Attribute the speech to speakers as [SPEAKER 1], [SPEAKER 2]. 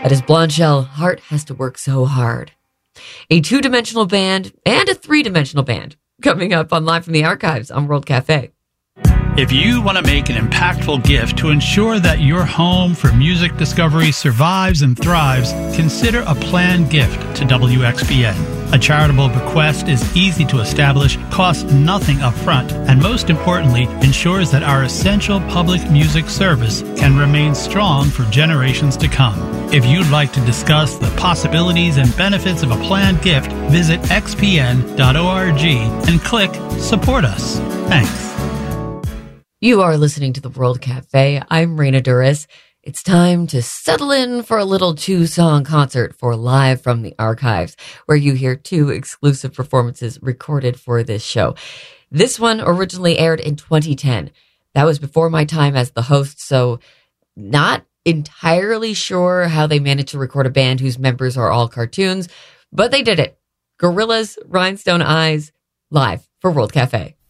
[SPEAKER 1] That is Blondshell, Heart Has to Work So Hard. A two-dimensional band and a three-dimensional band coming up on Live from the Archives on World Cafe.
[SPEAKER 2] If you want to make an impactful gift to ensure that your home for music discovery survives and thrives, consider a planned gift to WXPN. A charitable bequest is easy to establish, costs nothing upfront, and most importantly, ensures that our essential public music service can remain strong for generations to come. If you'd like to discuss the possibilities and benefits of a planned gift, visit xpn.org and click Support Us. Thanks.
[SPEAKER 1] You are listening to the World Cafe. I'm Raina Duras. It's time to settle in for a little two-song concert for Live from the Archives, where you hear two exclusive performances recorded for this show. This one originally aired in 2010. That was before my time as the host, so not entirely sure how they managed to record a band whose members are all cartoons, but they did it. Gorillaz, Rhinestone Eyes, live for World Cafe.